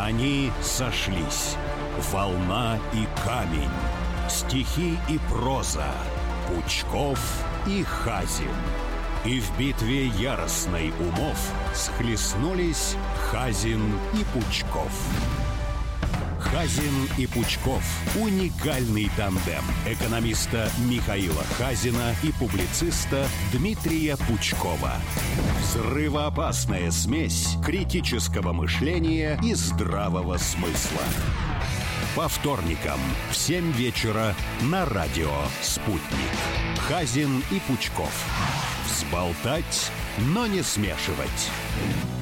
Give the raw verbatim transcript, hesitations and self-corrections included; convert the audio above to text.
Они сошлись. Волна и камень, стихи и проза, Пучков и Хазин. И в битве яростной умов схлестнулись Хазин и Пучков. Хазин и Пучков – уникальный тандем экономиста Михаила Хазина и публициста Дмитрия Пучкова. Взрывоопасная смесь критического мышления и здравого смысла. По вторникам в семь вечера на радио «Спутник». Хазин и Пучков. Взболтать, но не смешивать.